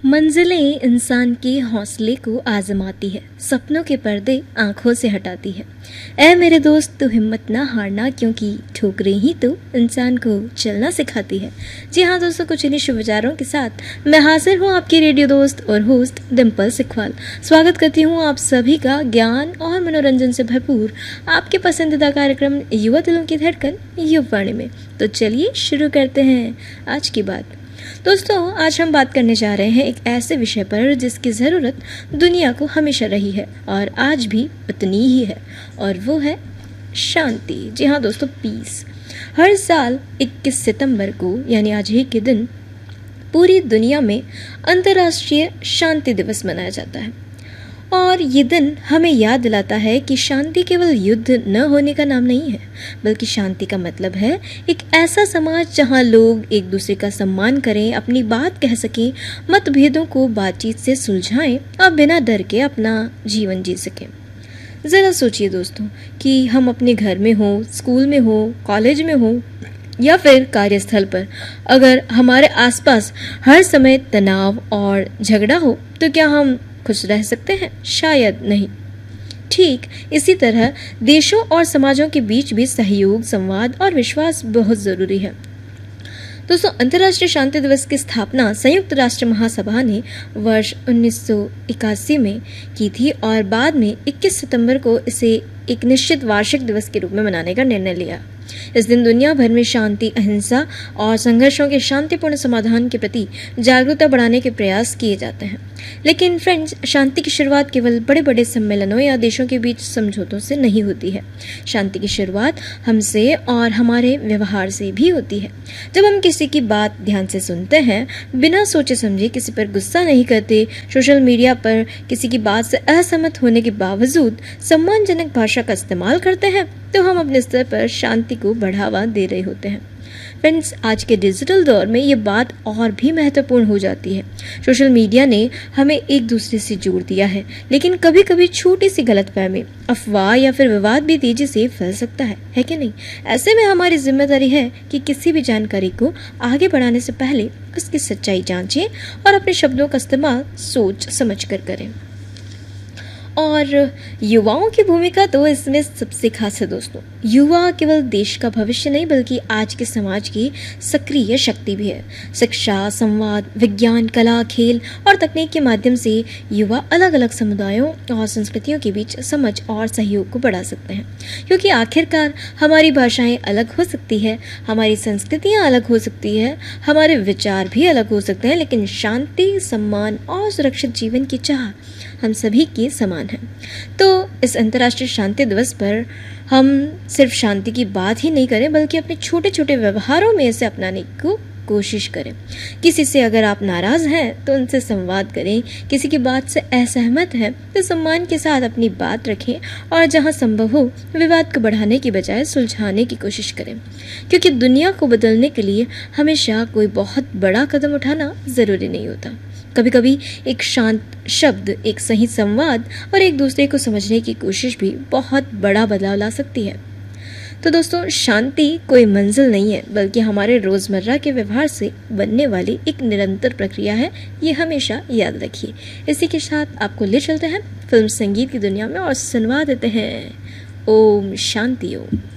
मंजिलें इंसान के हौसले को आजमाती है, सपनों के पर्दे आंखों से हटाती है। ऐ मेरे दोस्त तू हिम्मत ना हारना, क्योंकि ठोकरें ही तो इंसान को चलना सिखाती है। जी हाँ दोस्तों, कुछ इन्हीं शुभ विचारों के साथ मैं हाजिर हूँ आपकी रेडियो दोस्त और होस्ट डिम्पल सिखवाल। स्वागत करती हूँ आप सभी का ज्ञान और मनोरंजन से भरपूर आपके पसंदीदा कार्यक्रम युवा दिलों की धड़कन युवावाणी में। तो चलिए शुरू करते हैं आज की बात। दोस्तों, आज हम बात करने जा रहे हैं एक ऐसे विषय पर जिसकी ज़रूरत दुनिया को हमेशा रही है और आज भी उतनी ही है, और वो है शांति। जी हाँ दोस्तों, पीस। हर साल 21 सितंबर को यानी आज ही के दिन पूरी दुनिया में अंतर्राष्ट्रीय शांति दिवस मनाया जाता है। और ये दिन हमें याद दिलाता है कि शांति केवल युद्ध न होने का नाम नहीं है, बल्कि शांति का मतलब है एक ऐसा समाज जहां लोग एक दूसरे का सम्मान करें, अपनी बात कह सकें, मतभेदों को बातचीत से सुलझाएं और बिना डर के अपना जीवन जी सकें। ज़रा सोचिए दोस्तों कि हम अपने घर में हो, स्कूल में हो, कॉलेज में हो या फिर कार्यस्थल पर, अगर हमारे आसपास हर समय तनाव और झगड़ा हो तो क्या हम खुश रह सकते हैं? शायद नहीं। ठीक इसी तरह देशों और समाजों के बीच भी सहयोग, संवाद और विश्वास बहुत जरूरी है। दोस्तों, अंतर्राष्ट्रीय शांति दिवस की स्थापना संयुक्त राष्ट्र महासभा ने वर्ष 1981 में की थी और बाद में 21 सितंबर को इसे एक निश्चित वार्षिक दिवस के रूप में मनाने का निर्णय लिया। इस दिन दुनिया भर में शांति, अहिंसा और संघर्षों के शांतिपूर्ण समाधान के प्रति जागरूकता बढ़ाने के प्रयास किए जाते हैं। लेकिन फ्रेंड्स, शांति की शुरुआत केवल बड़े बड़े सम्मेलनों या देशों के बीच समझौतों से नहीं होती है। शांति की शुरुआत हमसे और हमारे व्यवहार से भी होती है। जब हम किसी की बात ध्यान से सुनते हैं, बिना सोचे समझे किसी पर गुस्सा नहीं करते, सोशल मीडिया पर किसी की बात से असहमत होने के बावजूद सम्मानजनक भाषा का इस्तेमाल करते हैं, तो हम अपने स्तर पर शांति को बढ़ावा दे रहे होते हैं। फ्रेंड्स, आज के डिजिटल दौर में ये बात और भी महत्वपूर्ण हो जाती है। सोशल मीडिया ने हमें एक दूसरे से जोड़ दिया है, लेकिन कभी कभी छोटी सी गलतफहमी, अफवाह या फिर विवाद भी तेजी से फैल सकता है कि नहीं? ऐसे में हमारी जिम्मेदारी है कि किसी भी जानकारी को आगे बढ़ाने से पहले उसकी सच्चाई जांचें और अपने शब्दों का इस्तेमाल सोच समझ कर करें। और युवाओं की भूमिका तो इसमें सबसे खास है दोस्तों। युवा केवल देश का भविष्य नहीं, बल्कि आज के समाज की सक्रिय शक्ति भी है। शिक्षा, संवाद, विज्ञान, कला, खेल और तकनीक के माध्यम से युवा अलग अलग समुदायों और संस्कृतियों के बीच समझ और सहयोग को बढ़ा सकते हैं। क्योंकि आखिरकार हमारी भाषाएं अलग हो सकती है, हमारी संस्कृतियां अलग हो सकती है, हमारे विचार भी अलग हो सकते हैं, लेकिन शांति, सम्मान और सुरक्षित जीवन की चाह हम सभी की समान है। तो इस अंतर्राष्ट्रीय शांति दिवस पर हम सिर्फ शांति की बात ही नहीं करें, बल्कि अपने छोटे छोटे व्यवहारों में इसे अपनाने को कोशिश करें। किसी से अगर आप नाराज हैं तो उनसे संवाद करें, किसी की बात से असहमत हैं तो सम्मान के साथ अपनी बात रखें और जहां संभव हो विवाद को बढ़ाने की बजाय सुलझाने की कोशिश करें। क्योंकि दुनिया को बदलने के लिए हमेशा कोई बहुत बड़ा कदम उठाना जरूरी नहीं होता। कभी कभी एक शांत शब्द, एक सही संवाद और एक दूसरे को समझने की कोशिश भी बहुत बड़ा बदलाव ला सकती है। तो दोस्तों, शांति कोई मंजिल नहीं है, बल्कि हमारे रोजमर्रा के व्यवहार से बनने वाली एक निरंतर प्रक्रिया है। ये हमेशा याद रखिए। इसी के साथ आपको ले चलते हैं फिल्म संगीत की दुनिया में और सुनवा देते हैं ओम शांति ओम।